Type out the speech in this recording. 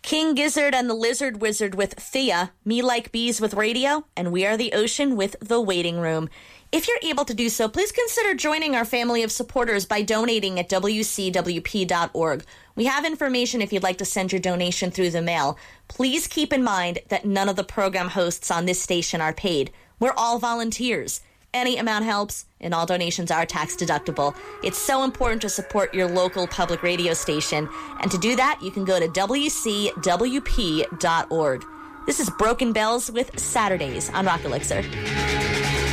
King Gizzard and the Lizard Wizard with Thea, Me Like Bees with Radio, and We Are the Ocean with The Waiting Room. If you're able to do so, please consider joining our family of supporters by donating at wcwp.org. We have information if you'd like to send your donation through the mail. Please keep in mind that none of the program hosts on this station are paid. We're all volunteers. Any amount helps, and all donations are tax deductible. It's so important to support your local public radio station, and to do that, you can go to wcwp.org. This is Broken Bells with Saturdays on Rock Elixir.